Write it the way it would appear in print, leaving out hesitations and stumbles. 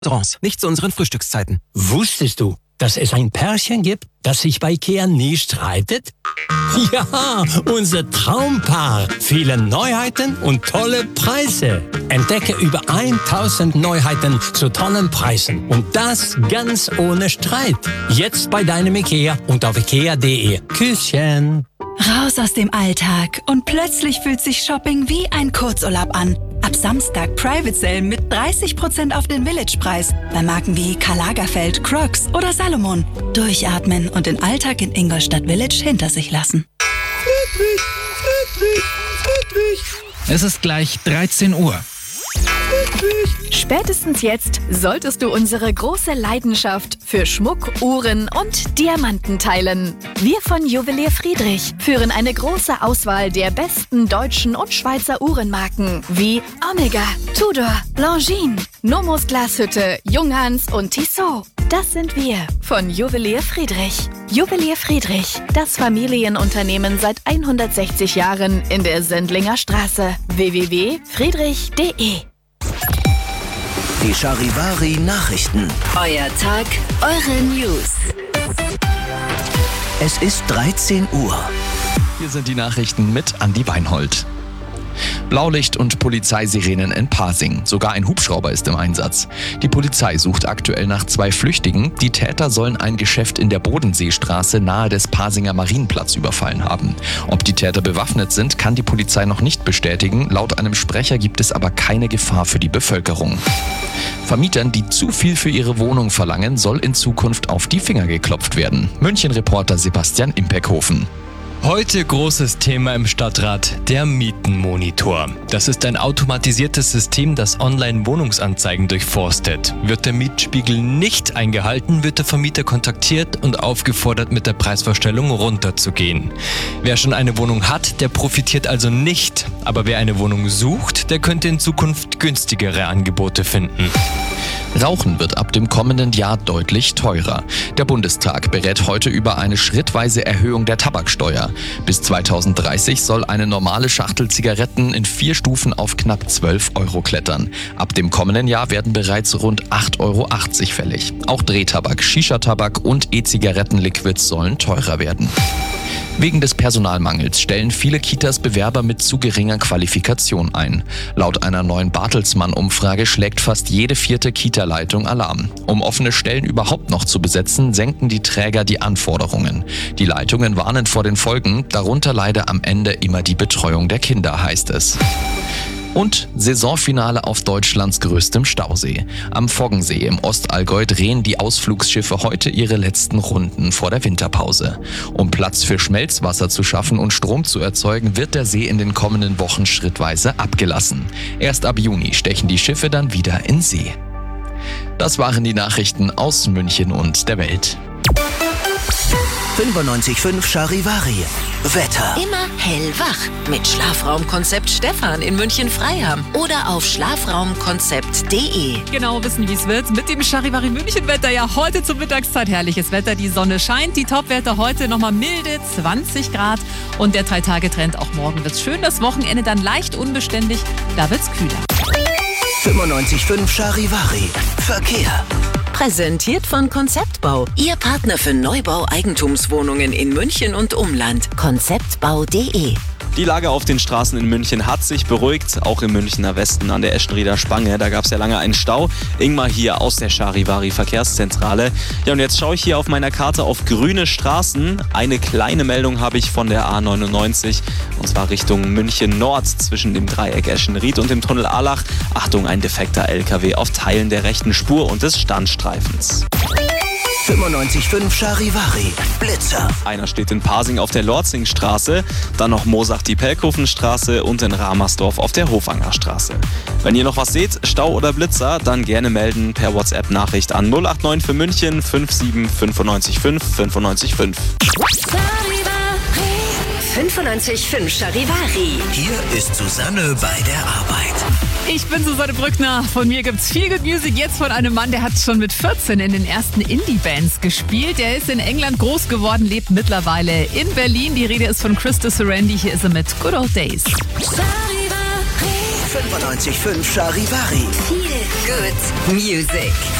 Restaurants, nicht zu unseren Frühstückszeiten. Wusstest du, dass es ein Pärchen gibt, das sich bei IKEA nie streitet? Ja, unser Traumpaar. Viele Neuheiten und tolle Preise. Entdecke über 1000 Neuheiten zu tollen Preisen. Und das ganz ohne Streit. Jetzt bei deinem IKEA und auf ikea.de. Küsschen. Raus aus dem Alltag und plötzlich fühlt sich Shopping wie ein Kurzurlaub an. Ab Samstag Private Sale mit 30% auf den Village-Preis. Bei Marken wie Karl Lagerfeld, Crocs oder Salomon. Durchatmen und den Alltag in Ingolstadt Village hinter sich lassen. Friedrich. Es ist gleich 13 Uhr. Spätestens jetzt solltest du unsere große Leidenschaft für Schmuck, Uhren und Diamanten teilen. Wir von Juwelier Friedrich führen eine große Auswahl der besten deutschen und Schweizer Uhrenmarken wie Omega, Tudor, Longines, Nomos Glashütte, Junghans und Tissot. Das sind wir von Juwelier Friedrich. Juwelier Friedrich, das Familienunternehmen seit 160 Jahren in der Sendlinger Straße. www.friedrich.de. Die Charivari Nachrichten. Euer Tag, eure News. Es ist 13 Uhr. Hier sind die Nachrichten mit Andi Weinhold. Blaulicht und Polizeisirenen in Pasing. Sogar ein Hubschrauber ist im Einsatz. Die Polizei sucht aktuell nach 2 Flüchtigen. Die Täter sollen ein Geschäft in der Bodenseestraße nahe des Pasinger Marienplatz überfallen haben. Ob die Täter bewaffnet sind, kann die Polizei noch nicht bestätigen. Laut einem Sprecher gibt es aber keine Gefahr für die Bevölkerung. Vermietern, die zu viel für ihre Wohnung verlangen, soll in Zukunft auf die Finger geklopft werden. München-Reporter Sebastian Impeckhofen. Heute großes Thema im Stadtrat, der Mietenmonitor. Das ist ein automatisiertes System, das Online-Wohnungsanzeigen durchforstet. Wird der Mietspiegel nicht eingehalten, wird der Vermieter kontaktiert und aufgefordert, mit der Preisvorstellung runterzugehen. Wer schon eine Wohnung hat, der profitiert also nicht. Aber wer eine Wohnung sucht, der könnte in Zukunft günstigere Angebote finden. Rauchen wird ab dem kommenden Jahr deutlich teurer. Der Bundestag berät heute über eine schrittweise Erhöhung der Tabaksteuer. Bis 2030 soll eine normale Schachtel Zigaretten in 4 Stufen auf knapp 12 Euro klettern. Ab dem kommenden Jahr werden bereits rund 8,80 Euro fällig. Auch Drehtabak, Shisha-Tabak und E-Zigaretten-Liquids sollen teurer werden. Wegen des Personalmangels stellen viele Kitas Bewerber mit zu geringer Qualifikation ein. Laut einer neuen Bartelsmann-Umfrage schlägt fast jede 4. Kita-Leitung Alarm. Um offene Stellen überhaupt noch zu besetzen, senken die Träger die Anforderungen. Die Leitungen warnen vor den Folgen, darunter leide am Ende immer die Betreuung der Kinder, heißt es. Und Saisonfinale auf Deutschlands größtem Stausee. Am Voggensee im Ostallgäu drehen die Ausflugsschiffe heute ihre letzten Runden vor der Winterpause. Um Platz für Schmelzwasser zu schaffen und Strom zu erzeugen, wird der See in den kommenden Wochen schrittweise abgelassen. Erst ab Juni stechen die Schiffe dann wieder in See. Das waren die Nachrichten aus München und der Welt. 95.5 Charivari. Wetter. Immer hellwach mit Schlafraumkonzept Stefan in München-Freiham oder auf schlafraumkonzept.de. Genau wissen, wie es wird. Mit dem Charivari München-Wetter ja heute zur Mittagszeit herrliches Wetter. Die Sonne scheint, die Topwerte heute nochmal milde, 20 Grad. Und der 3-Tage-Trend auch morgen wird's schön. Das Wochenende dann leicht unbeständig, da wird's kühler. 95.5 Charivari. Verkehr. Präsentiert von Konzeptbau. Ihr Partner für Neubau Eigentumswohnungen in München und Umland. Konzeptbau.de. Die Lage auf den Straßen in München hat sich beruhigt, auch im Münchner Westen an der Eschenrieder Spange. Da gab es ja lange einen Stau. Ingmar hier aus der Charivari Verkehrszentrale. Ja, und jetzt schaue ich hier auf meiner Karte auf grüne Straßen. Eine kleine Meldung habe ich von der A99 und zwar Richtung München Nord zwischen dem Dreieck Eschenried und dem Tunnel Allach. Achtung, ein defekter LKW auf Teilen der rechten Spur und des Standstreifens. 95.5 Charivari. Blitzer. Einer steht in Pasing auf der Lorzingstraße, dann noch Moosach die Pelkhofenstraße und in Ramersdorf auf der Hofangerstraße. Wenn ihr noch was seht, Stau oder Blitzer, dann gerne melden per WhatsApp-Nachricht an 089 für München 57 95 5 95 5. 95.5 Charivari. Hier ist Susanne bei der Arbeit. Ich bin Susanne Brückner. Von mir gibt's viel Good Music. Jetzt von einem Mann, der hat schon mit 14 in den ersten Indie-Bands gespielt. Er ist in England groß geworden, lebt mittlerweile in Berlin. Die Rede ist von Christo Serendi. Hier ist er mit Good Old Days. 95.5 Charivari. Feel good music.